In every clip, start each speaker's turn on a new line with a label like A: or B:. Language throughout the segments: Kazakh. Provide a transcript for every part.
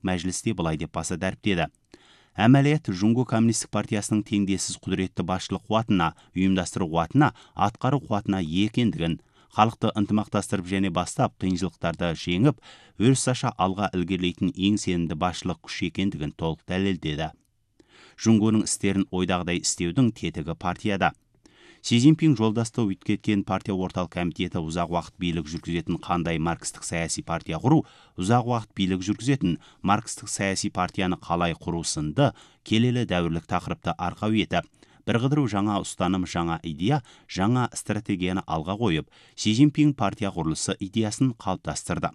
A: мәжілісте былай деп баса дәріптеді. Әмәлият Жунго Коммунистік партиясының теңдессіз құдіретті басшылық қуатына, ұйымдастыру қуатына, атқару қуатына екендігін, халықты ынтымақтастырып және бастап қиыншылықтарды жеңіп, өріс аша алға ілгерілейтін ең сенімді басшылық күш екендігін толық дәлелдеді. Жунгоның істерін ойдағыдай істеудің тетігі партияда. Си Цзиньпин жолдасты өткеткен партия орталық комитеті ұзақ уақыт билік жүргізетін қандай маркстік саяси партия құру, ұзақ уақыт билік жүргізетін маркстік саяси партияны қалай құру сынды келелі дәуірлік тақырыпты арқау етіп, бірқыдыру жаңа ұстаным, жаңа идея, жаңа стратегияны алға қойып, Си Цзиньпин партия құрылысы идеясын қалыптастырды.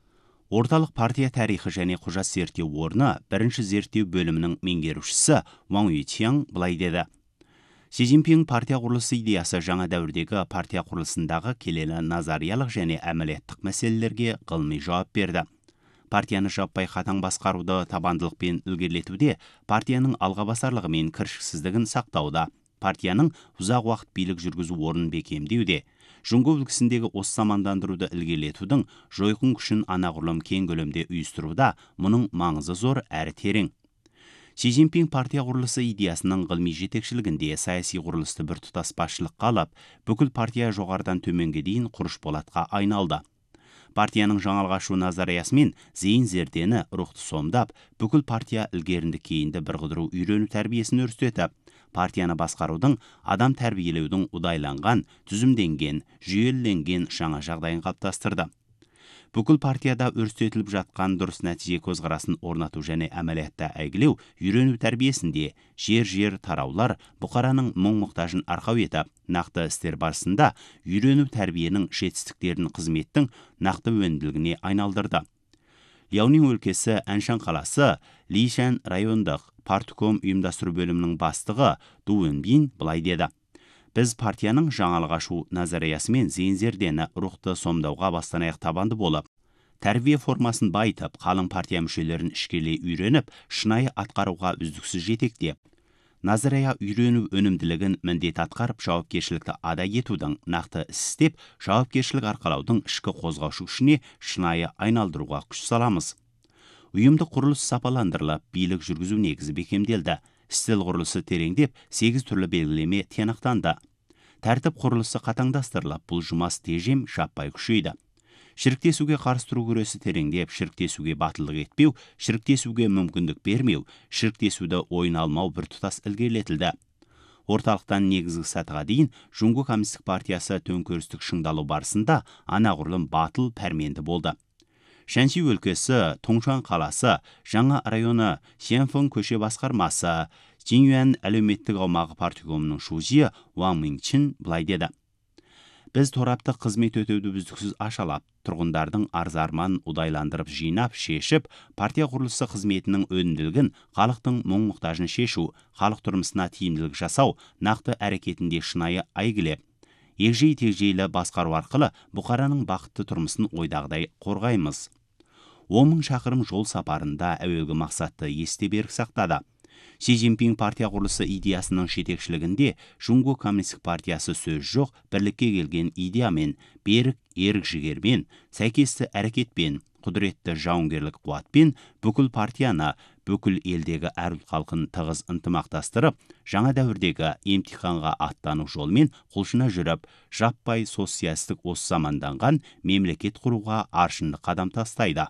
A: Орталық партия тарихы және құжат зерттеу орны бірінші зерттеу бөлімінің меңгерушісі Ван Юйтяң былай деді. Си Цзиньпин партия құрылысы идеясы жаңа дәуірдегі партия құрылысындағы келелі назариялық және әмәлияттық мәселелерге ғылыми жауап берді. Партияны жаппай қатаң басқаруды табандылықпен ілгерілетуде, партияның алғабасарлығы мен кіршіксіздігін сақтауда, партияның ұзақ уақыт билік жүргізу орнын бекемдеуде, Жунго үлгісіндегі осы замандандыруды ілгерілетудің жойқын күшін анағұрлым кең көлемде ұйыстыруда мұның маңызы зор әрі терең. Си Цзиньпин партия құрылысы идеясының ғылыми жетекшілігінде саяси құрылысты біртұтас басшылыққа алып, бүкіл партия жоғарыдан төменге дейін құрыш болатқа айналды. Партияның жаңалғашу назариясымен зейін зердені рухты сомдап, бүкіл партия ілгерінді кейінді бірқыдыру үйрену тәрбиесін өрістетіп, партияны басқарудың, адам тәрбиелеудің ұдайланған, түзімденген, жүйеленген жаңа жағдайын қалыптастырды. Бүкіл партияда өрістетіліп жатқан дұрыс нәтиже көзқарасын орнату және әмәлиятта әйгілеу, үйрену тәрбиесінде жер тараулар бұқараның мұң-мұқтажын арқау етіп, нақты істер барысында үйрену тәрбиенің жетістіктерін қызметтің нақты өнімділігіне айналдырды. Ляонин өлкесі Әншан қаласы Лишан райондық партком ұйымдастыру бөлімінің бастығы Ду Өнбин былай деді. Біз партияның жаңалық ашу назариясымен зейін-зердені рухты сомдауға бастан-аяқ табанды болып, тәрбие формасын байытып, қалың партия мүшелерін ішкелей үйреніп, шынайы атқаруға үздіксіз жетектеп, назария үйрену өнімділігін міндет атқарып, жауапкершілікті ада етудің, нақты іс істеп, жауапкершілік арқалаудың ішкі қозғаушы күшіне шынайы айналдыруға күш саламыз. Ұйымдық құрылыс сапаландырылып, билік жүргізу негізі бекемделді. Стил құрылысы тереңдеп, 8 түрлі белгілеме тиянақтанды. Тәртіп құрылысы қатаңдастырылып, бұл жұмас тежем жаппай күшейді. Шіріктесуге қарсы тұру күресі тереңдеп, шіріктесуге батылдық етпеу, шіріктесуге мүмкіндік бермеу, шіріктесуді ойын алмау біртұтас ілгерілетілді. Орталықтан негізгі сатыға дейін Жунго Коммунистік партиясы төңкерістік шыңдалу барысында анағұрлым батыл пәрменді болды. Шанси өлкесі, Тоңшан қаласы, жаңа районы, Сенфэн көше басқармасы, Жинюан әлеуметтік аумағы парткомының шузиі Ван Минчин былай деді. Біз торапты қызмет өтеуді үздіксіз ашалап, тұрғындардың арзарман ұдайландырып жинап, шешіп, партия құрылысы қызметінің өнімділігін, халықтың мұң-мұқтажын шешу, халық тұрмысына тиімділік жасау, нақты әрекетінде шынайы әйгілеп, егжей-тегжейлі басқару арқылы бұқараның бақытты тұрмысын ойдағыдай қорғаймыз. 10 000 шақырым жол сапарында әуелгі мақсатты есте берік сақтады. Си Цзиньпин партия құрылысы идеясының жетекшілігінде Жунго Коммунистік партиясы сөз жоқ, бірлікке келген идеямен, берік ерік жігермен, сәйкесті әрекетпен, құдіретті жауынгерлік қуатпен бүкіл партияны, бүкіл елдегі әр ұлт халқын тығыз ынтымақтастырып, жаңа дәуірдегі емтиханға аттану жолмен құлшына жүріп, жаппай социалистік осы заманданған мемлекет құруға аршынды қадам тастайды.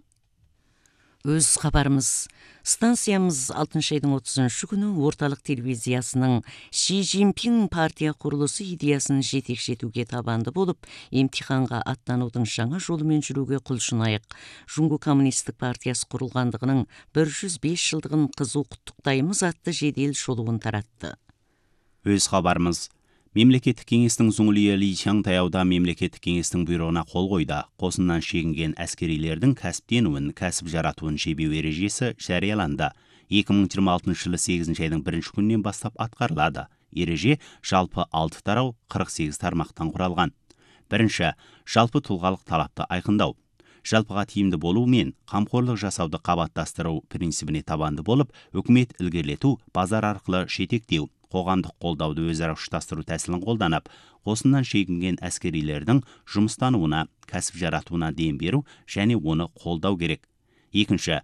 B: Өз хабарымыз. Станциямыз 6 айдың 30 күні орталық телевизиясының Си Цзиньпин партия құрылысы идеясын жетекшетуге табанды болып, емтиханға аттанудың жаңа жолымен жүруге құлшынайық. Жунго Коммунистік партиясы құрылғандығының 105 жылдығын қызу құттықтаймыз атты жедел шолуын таратты.
A: Өз хабарымыз. Мемлекеттік кеңестің Зуңлия Ли Чаң таяуда мемлекеттік кеңестің бұйрығына қол қойды. Қосыннан шегінген әскерилердің кәсіптенуін, кәсіп жаратуын шебеу ережесі жарияланды. 2026 жылы 8 айдың 1 күнінен бастап атқарылады. Ереже жалпы 6 тарау 48 тармақтан құралған. Бірінші, жалпы тұлғалық талапты айқындау. Жалпыға тиімді болу мен қамқорлық жасауды қабаттастыру принципіне табанды болып, үкімет ілгерілету, базар арқылы жетектеу, қоғамдық қолдауды өзара ұштастыру тәсілін қолданып, қосыннан шегінген әскерилердің жұмыстануына, кәсіп жаратуына дем беру және оны қолдау керек. Екінші,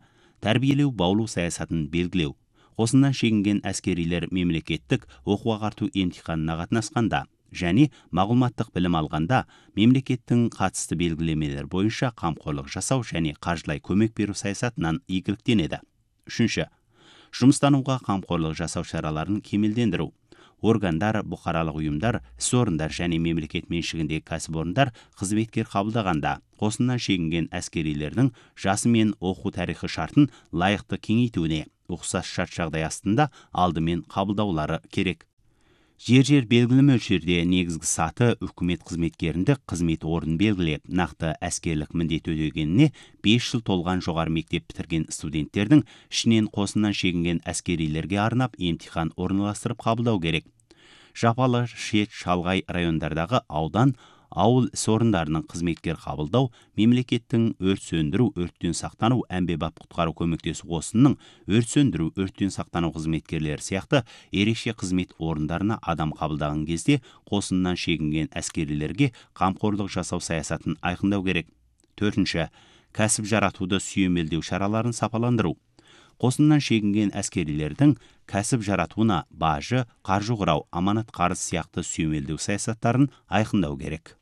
A: тәрбиелеу баулу саясатын белгілеу. Осындан шегінген әскерилер мемлекеттік оқу-ағарту емтиханына қатынасқанда және мағлұматтық білім алғанда мемлекеттің қатысты белгілемелер бойынша қамқорлық жасау және қаржылай көмек беру саясатынан игіліктенеді. Үшінші, жұмыстануға қамқорлық жасау шараларын кемелдендіру. Органдар, бұқаралық ұйымдар, іс орындар және мемлекет меншігіндегі кәсіпорындар қызметкер қабылдағанда осындан шегінген әскерилердің жасы мен оқу тарихы шартын лайықты кеңейтуіне ұқсас шарт жағдай астында алдымен қабылдаулары керек. Жер белгілі мөлшерде негізгі саты үкімет қызметкеріндік қызмет орнын белгілеп, нақты әскерлік міндет өтегеніне 5 жыл толған жоғары мектеп бітірген студенттердің ішінен қосыннан шегінген әскерилерге арнап емтихан орналастырып қабылдау керек. Жапалы шет шалғай райондардағы аудан, ауыл іс орындарының қызметкер қабылдау, мемлекеттің өрт сөндіру, өрттен сақтану, әмбебап құтқару көмектесу осының өрт сөндіру, өрттен сақтану қызметкерлері сияқты ерекше қызмет орындарына адам қабылдаған кезде қосыннан шегінген әскерилерге қамқорлық жасау саясатын айқындау керек. Төртінші, кәсіп жаратуды сүйемелдеу шараларын сапаландыру. Қосыннан шегінген әскерилердің кәсіп жаратуына бажы, қаржы құрау, аманат қарыз сияқты сүйемелдеу саясаттарын айқындау керек.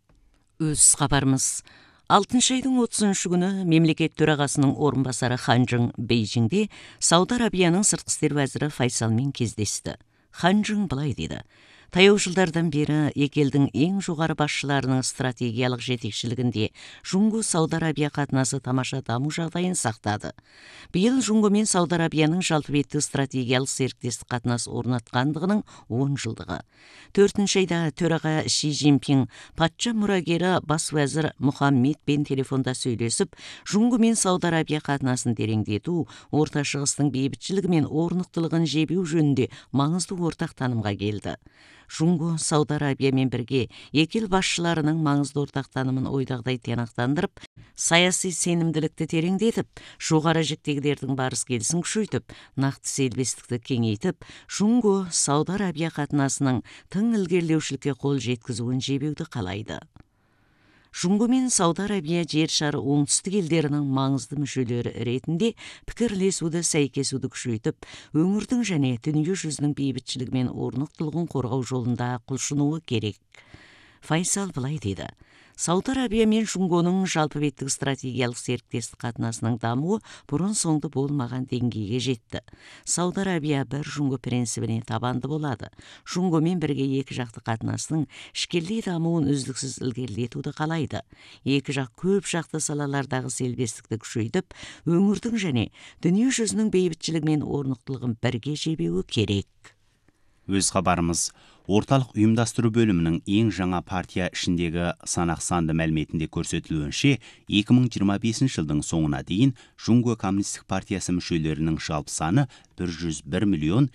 B: Өз хабарымыз. 6 айдың 30 күні мемлекет төрағасының орынбасары Ханчжың Бейжіңде Сауд Арабияның сыртқы істер вәзірі Файсалмен кездесті. Ханчжың былай деді: таяу жылдардан бері екі елдің ең жоғары басшыларының стратегиялық жетекшілігінде Жұңго Сауд Арабия қатынасы тамаша даму жағдайын сақтады. Биыл Жұңго мен Сауд Арабияның жалпы бетті стратегиялық серіктестік қатынас орнатқандығының 10 жылдығы. 4 айда төраға Ши Цзиньпин патша мұрагері бас уәзір Мұхаммедпен телефонда сөйлесіп, Жұңго мен Сауд Арабия қатынасын тереңдету, Орта Шығыстың бейбітшілігі мен орнықтылығын жебеу жөнінде маңызды ортақ танымға келді. Жұңго Сауд Арабиямен бірге екі ел басшыларының маңызды ортақ танымын ойдағыдай тиянақтандырып, саяси сенімділікті тереңдетіп, жоғары жіктегілердің барыс келісін күшейтіп, нақты серіктестікті кеңейтіп, Жұңго Сауд Арабия қатынасының тың ілгерілеушілікке қол жеткізуін жебеуді қалайды. Жұңго мен Сауд Арабия жер шары оңтүстік елдерінің маңызды мүшелері ретінде пікірлесуді, сәйкесуді күшейтіп, өңірдің және дүние жүзінің бейбітшілігі мен орнықтылығын қорғау жолында құлшынуы керек. Файсал былай деді: Сауд Арабия мен Жұңгоның жалпы беттік стратегиялық серіктестік қатынасының дамуы бұрын соңды болмаған деңгейге жетті. Сауд Арабия бір Жұңго принцибіне табанды болады. Жұңгомен бірге екі жақты қатынасының ішкелдей дамуын үздіксіз ілгерілетуді қалайды. Екі жақ көп жақты салалардағы селбестікті күшейтіп, өңірдің және дүние жүзінің бейбітшілігі мен орнықтылығын бірге жебеуі керек.
A: Өз хабарымыз. Орталық ұйымдастыру бөлімінің ең жаңа партия ішіндегі санақ санды мәліметінде көрсетілуінше, 2025 жылдың соңына дейін Жұңго коммунистік партиясы мүшелерінің жалпы саны 101 миллион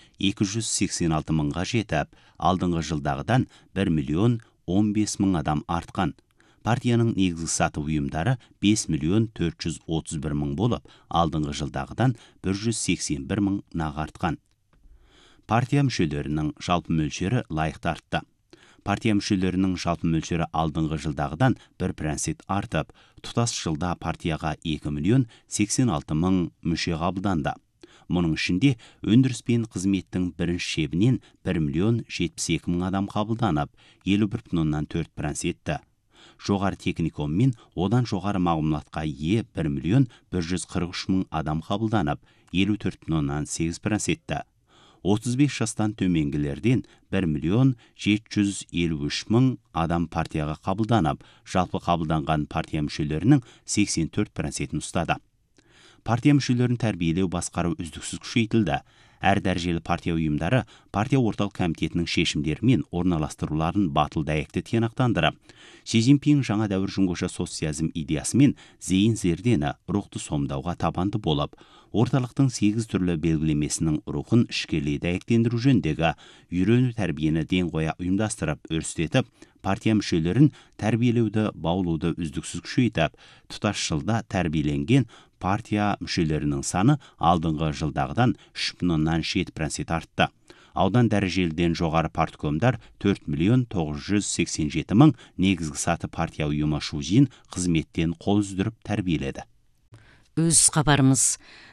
A: 286 мыңға жетіп, алдыңғы жылдағыдан 1 миллион 15 мың адам артқан. Партияның негізгі сатып ұйымдары 5 миллион 431 мың болып, алдыңғы жылдағыдан 181 мың артқан. Партия мүшелерінің жалпы мөлшері лайықты артты. Партия мүшелерінің жалпы мөлшері алдыңғы жылдағыдан 1% артып, тұтас жылда партияға 2 миллион 86 мың мүше қабылданды. Мұның ішінде өндіріс пен қызметтің бірінші шебінен 1 миллион 72 мың адам қабылданып, 51,4%. Жоғары техникум мен одан жоғары мағлұматқа ие 1 миллион 143 мың адам қабылданып, 54,8%. 35 жастан төменгілерден 1 миллион 753 мың адам партияға қабылданып, жалпы қабылданған партия мүшелерінің 84% ұстады. Партия мүшелерін тәрбиелеу, басқару үздіксіз күшейтілді. Әр дәрежелі партия ұйымдары партия орталық комитетінің шешімдері мен орналастыруларын батыл дәйекті тиянақтандырып, Ши Цзиньпин жаңа дәуір жұңгоша социализм идеясы мен зейін зердені рухты сомдауға табанды болып, орталықтың 8 түрлі белгілемесінің рухын ішкелей дәйектендіру жөніндегі үйрену тәрбиені ден қоя ұйымдастырып, өрістетіп, партия мүшелерін тәрбиелеуді, баулуды үздіксіз күшейтіп, тұтас жылда тәрбиеленген партия мүшелерінің саны алдыңғы жылдағыдан 3,7% артты. Аудан дәрежеліден жоғары парткомдар 4 миллион 987 мың негізгі саты партия ұйымы Шужин қызметтен қол үздіріп тәрбиеледі.
B: Өз хабарымыз.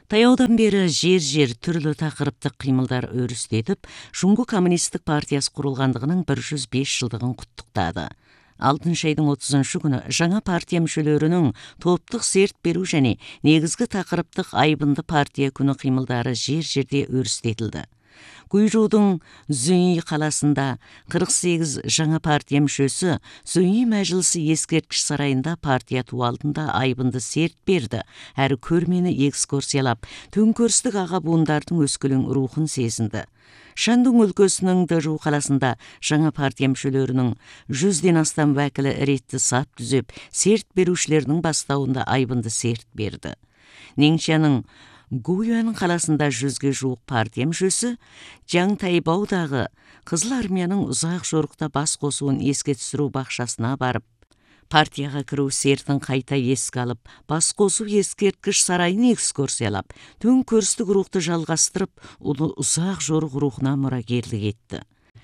B: Таяудан бері жер түрлі тақырыптық қимылдар өрістетіп, Жуңгу коммунистік партиясы құрылғандығының 105 жылдығын құттықтады. 6 айдың 30 күні жаңа партия мүшелерінің топтық серт беру және негізгі тақырыптық айбынды партия күні қимылдары жерде өрістетілді. Гуйжудың Зүйи қаласында 48 жаңа партия мүшесі Зүйи мәжілісі ескерткіш сарайында партия туы алдында айбынды серт берді, әрі көрмені экскурсиялап, төңкерістік аға буындардың өскелең рухын сезінді. Шандун өлкесінің Дэжу қаласында жаңа партия мүшелерінің 100-ден астам уәкілі ретті сап түзеп, серт берушілердің бастауында айбынды серт берді. Неңшаның Гуюан қаласында 100-ге жуық партия мүшесі Жаң Тайбаудағы Қызыл армияның ұзақ жорықта бас қосуын еске түсіру бақшасына барып, партияға кіру сертін қайта еске алып, бас қосу ескерткіш сарайын экскурсиялап, төңкерістік рухты жалғастырып, ұлы ұзақ жорық рухына мұрагерлік етті.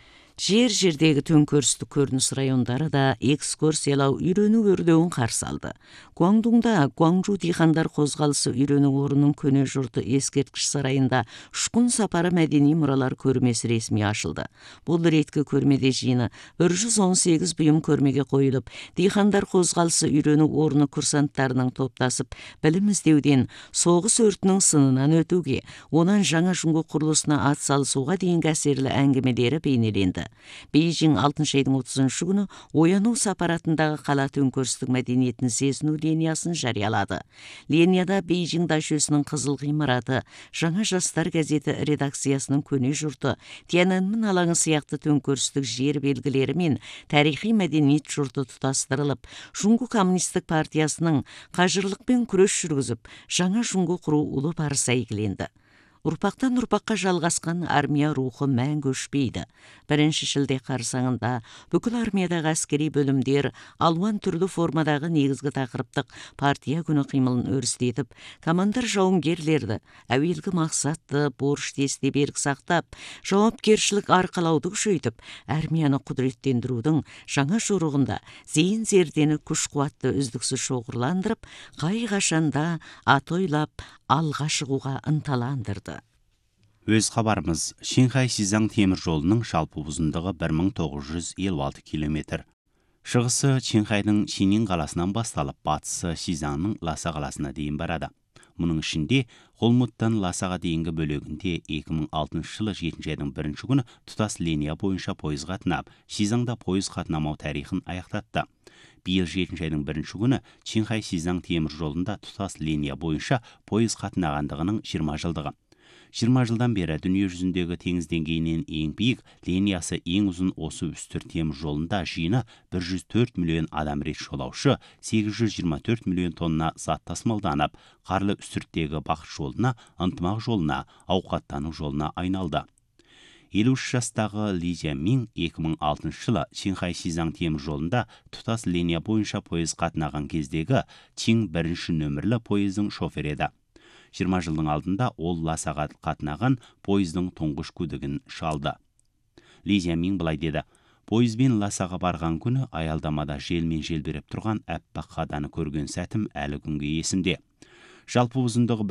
B: Жердегі төңкерістік көрініс райондары да экскурсиялау үйрену өрлеуін қарсы алды. Гуаңдунда Гуаңжу дихандар қозғалысы үйрену орнының көне жұрты ескерткіш сарайында ұшқын сапары мәдени мұралар көрмесі ресми ашылды. Бұл реткі көрмеде жиыны 118 бұйым көрмеге қойылып, дихандар қозғалысы үйрену орны курсанттарының топтасып, білім іздеуден соғыс өртінің сынынан өтуге, онан жаңа Жуңгу құрылысына ат салысуға дейінгі әсерлі әңгімелері бейнеленді. Бейжің 6 айдың 30 күні ояну сапаратындағы қала төңкерістік мәдениетін сезіну линиясын жариялады. Линияда Бейжің дашөсінің қызыл ғимараты, жаңа жастар газеті редакциясының көне жұрты, Тяньаньмин алаңы сияқты төңкерістік жер белгілері мен тарихи мәдениет жұрты тұтастырылып, Жуңгу коммунистік партиясының қажырлықпен күрес жүргізіп, жаңа Жуңгу құру ұлы парызы әйгіленді. Ұрпақтан ұрпаққа жалғасқан армия рухы мәңгі өшпейді. 1 шілде қарсаңында бүкіл армиядағы әскери бөлімдер алуан түрлі формадағы негізгі тақырыптық партия күні қимылын өрістетіп, командар жауынгерлерді әуелгі мақсатты борышты есте берік сақтап, жауапкершілік арқалауды күшейтіп, армияны құдіреттендірудің жаңа жорығында зейін зердені күш қуатты үздіксіз шоғырландырып, қай қашанда атойлап алға шығуға ынталандырды.
A: Өз хабарымыз, Шинхай Сизаң темір жолының жалпы ұзындығы 1956 километр. Шығысы Чинхайдың Шинин қаласынан басталып, батысы Сизаңның Ласа қаласына дейін барады. Мұның ішінде Холмуттан Ласаға дейінгі бөлігінде 2006 жылы 7 айдың 1 күні тұтас линия бойынша пойыз қатынап, Сизаңда пойыз қатынамау тарихын аяқтатты. Биыл 7 айдың 1 күні Чинхай Сизаң темір жолында тұтас линия бойынша пойыз қатынағандығының 20 жылдығы. 20 жылдан бері дүние жүзіндегі теңіз деңгейінен ең биік, линиясы ең ұзын осы үстір темір жолында жиыны 104 миллион адам рет жолаушы, 824 миллион тонна зат тасымалданып, қарлы үстірттегі бақыт жолына, ынтымақ жолына, ауқаттану жолына айналды. 53 жастағы Ли Жиамин 2006 жылы Чинхай Сизаң темір жолында тұтас линия бойынша пойыз қатынаған кездегі Чин 1 нөмірлі пойыздың шофері еді. 20 жылдың алдында ол Ласаға қатынаған пойыздың тұңғыш күдігін шалды. Ли Жиамин былай деді: пойызбен Ласаға барған күні аялдамада желмен желбіреп тұрған әппақ қаданы көрген сәтім әлі күнге есімде. Жалпы ұзындығы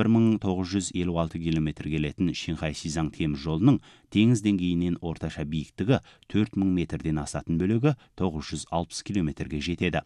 A: 1956 километр келетін Шинхай Сизаң темір жолының теңіз деңгейінен орташа биіктігі 4000 метрден асатын бөлігі 960 километрге жетеді.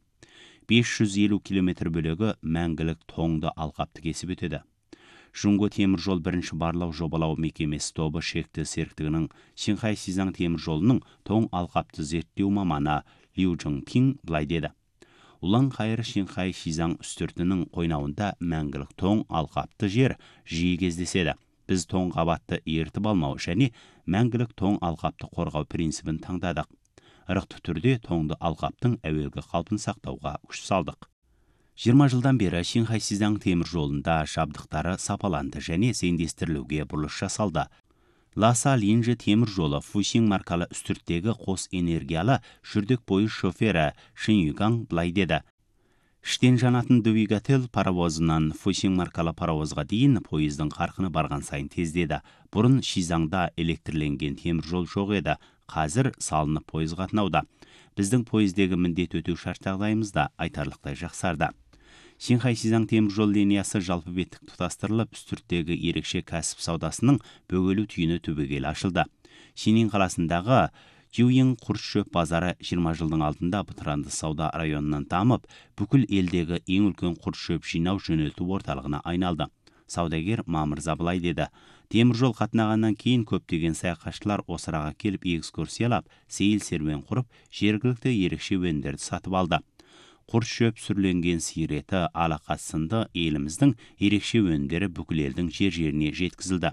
A: 550 километр бөлігі мәңгілік тоңды алқапты кесіп өтеді. Жуңгу темір жол бірінші барлау жобалау мекемесі тобы шекті серіктігінің Шинхай Сизаң темір жолының тоң алқапты зерттеу маманы Лю Чжыңпин былай деді: Улан қайыр Шинхай Сизаң үстіртінің қойнауында мәңгілік тоң алқапты жер жиі кездеседі. Біз тоң қабатты ертіп алмау және мәңгілік тоң алқапты қорғау принципін таңдадық. Ырықты түрде тоңды алқаптың әуелгі қалпын сақтауға күш салдық. 20 жылдан бері Шинхай Сизаң темір жолында жабдықтары сапаланды және зеңдестірілуге бұрылыс жасалды. Ласа Линжі темір жолы Фусин маркалы үстірттегі қос энергиялы жүрдек пойыз шофері Шин Югаң былай деді: іштен жанатын двигатель паровозынан Фусин маркалы паровозға дейін пойыздың қарқыны барған сайын тездеді. Бұрын Шизаңда электрленген темір жол жоқ еді, қазір салынып пойыз қатынауда. Біздің пойыздегі міндет өтеу шарт жағдайымызда айтарлықтай жақсарды. Шинхай-Шизаң теміржол линиясы жалпы беттік тұтастырылып, үстірттегі ерекше кәсіп саудасының бөгелу түйіні түбегейлі ашылды. Шинин қаласындағы Жуйың Құршөп базары 20 жылдың алдында Бытыранды сауда районынан тамып, бүкіл елдегі ең үлкен құршөп жинау жөнелту орталығына айналды. Саудагер Мамырза былай деді: теміржол қатынағаннан кейін көптеген саяхатшылар осыраға келіп экскурсиялап, сейіл серуен құрып, жергілікті ерекше өнімдерді сатып алды. Құршөп, сүрленген сиыр еті, алақат сынды еліміздің ерекше өнімдері бүкіл елдің жер-жеріне жеткізілді.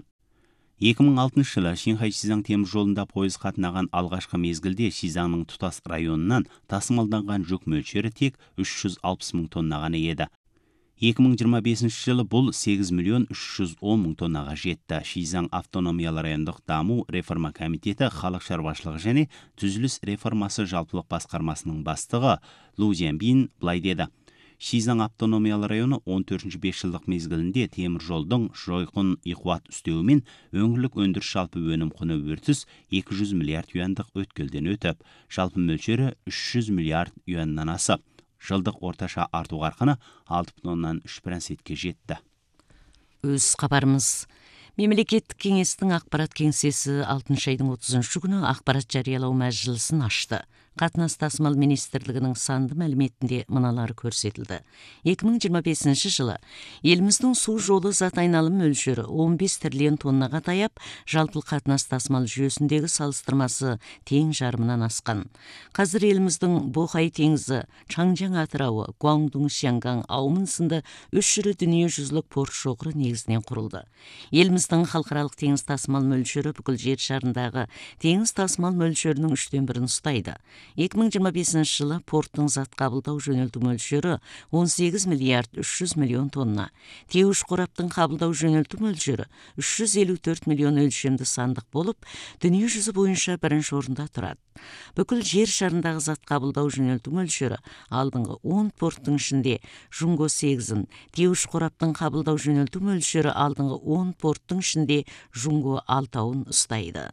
A: 2006 жылы Шинхай-Шизаң теміржолында пойыз қатынаған алғашқы мезгілде Шизаңның тұтас районынан тасымалданған жүк мөлшері тек 360 мың тонна ғана еді. 2025 жылы бұл 8 миллион 310 мың тоннаға жетті. Шизаң автономиялы райондық даму реформа комитеті халық шаруашылығы және түзіліс реформасы жалпылық басқармасының бастығы Лу Зянбин былай деді: Шизаң автономиялы районы 14-ші 5 жылдық мезгілінде теміржолдың жойқын иқуат үстеуімен өңірлік өндіріс жалпы өнім құны өртіс 200 миллиард юандық өткелден өтіп, жалпы мөлшері 300 миллиард юаннан асып, жылдық орташа арту қарқыны 6,3%-ке жетті.
B: Өз хабарымыз. Мемлекеттік кеңестің ақпарат кеңсесі 6 айдың 30 күні ақпарат жариялау мәжілісін ашты. Қатынас тасымал министрлігінің санды мәліметінде мыналары көрсетілді. 2025 жылы еліміздің су жолы зат айналым мөлшері 15 триллион тоннаға таяп, жалпы қатынас тасымал жүйесіндегі салыстырмасы тең жарымынан асқан. Қазір еліміздің Бохай теңізі, Чаңжаң атырауы, Гуаңдун, Шианган, Аумын сынды 3 ірі дүниежүзілік порт шоғыры негізінен құрылды. Еліміздің халықаралық теңіз тасымал мөлшері бүкіл жер шарындағы теңіз тасымал мөлшерінің 1/3 ұстайды. 2025 жылы порттың зат қабылдау жөнелту мөлшері 18 миллиард 300 миллион тонна. Теуіш қораптың қабылдау жөнелту мөлшері 354 миллион өлшемді сандық болып, дүние жүзі бойынша бірінші орында тұрады. Бүкіл жер шарындағы зат қабылдау жөнелту мөлшері алдыңғы 10 порттың ішінде Жунго 8-ін, теуіш қораптың қабылдау жөнелту мөлшері алдыңғы 10 порттың ішінде Жунго 6-ын ұстайды.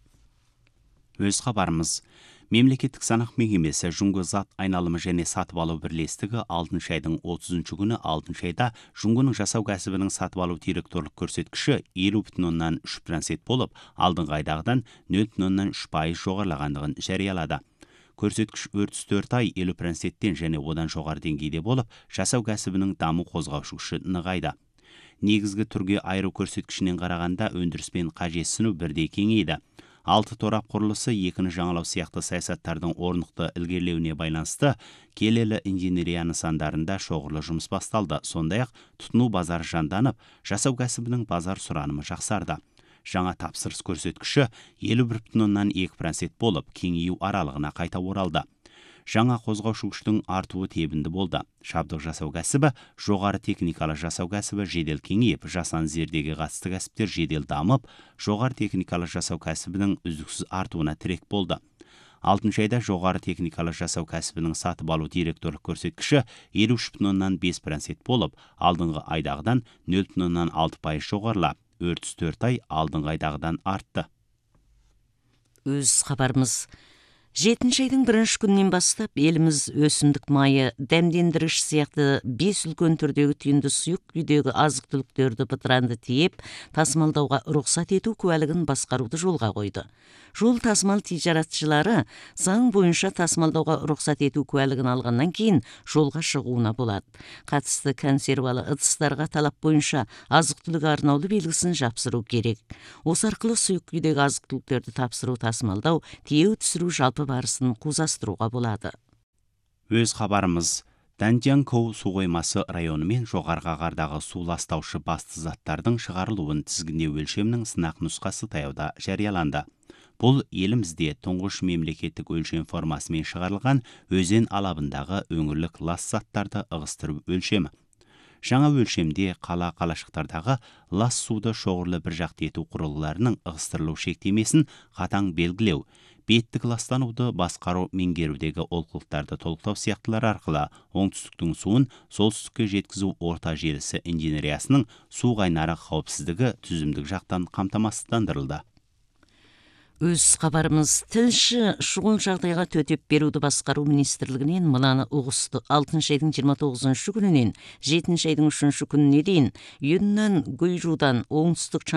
A: Өз хабарымыз. Мемлекеттік санақ мекемесі Жунго зат айналымы және сатып алу бірлестігі 6 айдың 30 күні 6 айда Жунгоның жасау кәсібінің сатып алу директорлық көрсеткіші 50,3% болып, алдыңғы айдағыдан 0,3% жоғарылағандығын жариялады. Көрсеткіш 34 ай 50%-тен және одан жоғары деңгейде болып, жасау кәсібінің даму қозғаушы күші нығайды. Негізгі түрге айыру көрсеткішінен қарағанда өндіріспен қажетсіну бірдей кеңейді. 6 торап құрылысы, екіні жаңалау сияқты саясаттардың орнықты ілгерілеуіне байланысты келелі инженерия нысандарында шоғырлы жұмыс басталды. Сондай-ақ тұтыну базары жанданып, жасау кәсібінің базар сұранымы жақсарды. Жаңа тапсырыс көрсеткіші 51,2% болып, кеңею аралығына қайта оралды. Жаңа қозғаушы күштің артуы тебінді болды. Шабдық жасау кәсібі, жоғары техникалы жасау кәсібі жедел кеңейіп, жасан зердеге қатысты кәсіптер жедел дамып, жоғары техникалы жасау кәсібінің үздіксіз артуына тірек болды. 6 айда жоғары техникалы жасау кәсібінің сатып алу директорлық көрсеткіші 53,5% болып, алдыңғы айдағыдан 0,6% жоғарылап, 34 ай алдыңғы айдағыдан артты.
B: Өз хабарымыз. 7 айдың 1 күннен бастап еліміз өсімдік майы, дәмдендіріш сияқты 5 үлкен түрдегі түйінді сұйық күйдегі азық-түліктерді Бытыранды тиеп, тасымалдауға рұқсат ету куәлігін басқаруды жолға қойды. Жол тасымал тижаратшылары заң бойынша тасымалдауға рұқсат ету куәлігін алғаннан кейін жолға шығуына болады. Қатысты консервалы ыдыстарға талап бойынша азық-түлік арнаулы белгісін жапсыру керек. Осы арқылы сұйық күйдегі азық-түліктерді тапсыру, тасымалдау, тиеу түсіру жалпы барысын қузастыруға болады.
A: Өз хабарымыз. Данжанкоу су қоймасы районы мен жоғарғы қардағы су ластаушы басты заттардың шығарылуын тізгіндеу өлшемінің сынақ нұсқасы таяуда жарияланды. Бұл елімізде тұңғыш мемлекеттік өлшем формасымен шығарылған өзен алабындағы өңірлік лас заттарды ығыстыру өлшемі. Жаңа өлшемде қала-қалашықтардағы лас суды шоғырлы бір жақты ету құрылғыларының ығыстырылу шектемесін қатаң белгілеу, беттік ластануды басқару, меңгерудегі олқылықтарды толықтау сияқтылар арқылы оңтүстіктің суын солтүстікке жеткізу орта желісі инженериясының су қайнары қауіпсіздігі түзімдік жақтан қамтамасыздандырылды.
B: Өз кабарыбыз тилши шугул жагдайга төтөп берүүнү баскаруу министрлигинен мынаны угусту. 6 айдын 29 күнүнөн 7 айдын 3 күнүнө дейин Юннан Гуйжудан оңтүстүк